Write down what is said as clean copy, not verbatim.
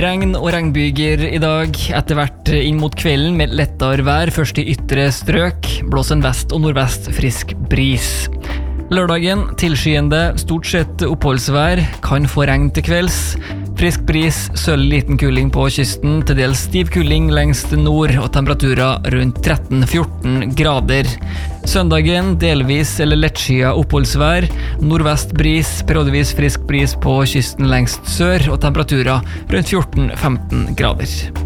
Regn og regnbyger i dag, etter hvert inn mot kvelden med lettere vær, først i ytre strøk, blåser en vest og nordvest frisk bris. Lørdagen, tilskyende, stort sett oppholdsvær, kan få regn til kvelds. Frisk bris, sølv liten kuling på kysten, til dels stiv kuling lengst nord og temperaturer rundt 13-14 grader. Søndagen, delvis eller lettskyet oppholdsvær, nordvest bris, periodevis frisk bris på kysten lengst sør og temperaturer rundt 14-15 grader.